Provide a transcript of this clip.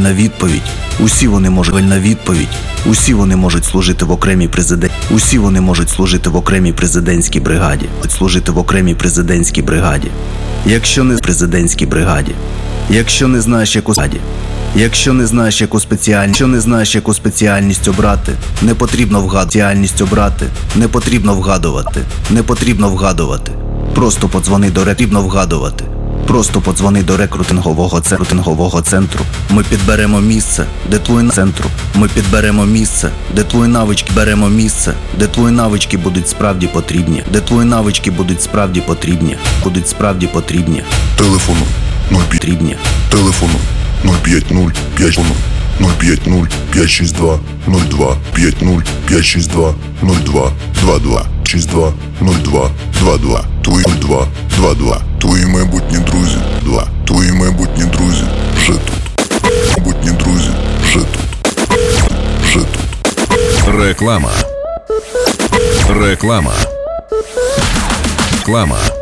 правильна відповідь. Усі вони можуть правильна відповідь. Усі вони можуть служити в окремій Усі вони можуть служити в окремій президентській бригаді. Служити в окремій президентській бригаді. Якщо не президентській бригаді. Якщо не знаєш яку Якщо не знаєш яку спеціальність обрати, не потрібно вгадувати. Не потрібно вгадувати. Не потрібно вгадувати. Просто подзвони до вгадувати. Просто подзвони до рекрутингового центру. Ми підберемо місце, де твої центру. Ми підберемо місце, де твої навички де твої навички будуть справді потрібні. Де твої навички будуть справді потрібні. Телефону 0 Телефону 050 562 02 50 562 02 22 62 02 22 Твої 02 22 Твої майбутні друзі 2 Твої майбутні друзі вже тут. Майбутні друзі вже тут. Вже тут. Реклама.